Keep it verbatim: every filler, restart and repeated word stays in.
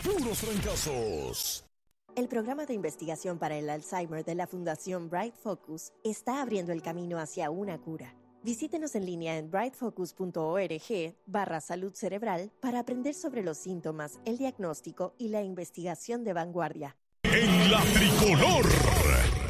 puros fracasos. El programa de investigación para el Alzheimer de la Fundación Bright Focus está abriendo el camino hacia una cura. Visítenos en línea en brightfocus.org barra salud cerebral para aprender sobre los síntomas, el diagnóstico y la investigación de vanguardia. En la tricolor.